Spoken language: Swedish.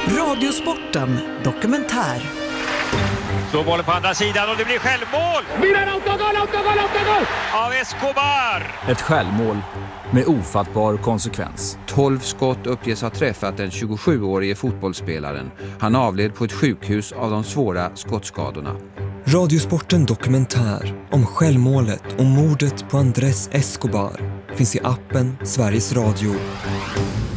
Radiosporten dokumentär. Så bollen på andra sidan och det blir självmål! Autogol! Av Escobar! Ett självmål med ofattbar konsekvens. 12 skott uppges ha träffat den 27-årige fotbollsspelaren. Han avled på ett sjukhus av de svåra skottskadorna. Radiosporten dokumentär om självmålet och mordet på Andrés Escobar finns i appen Sveriges Radio.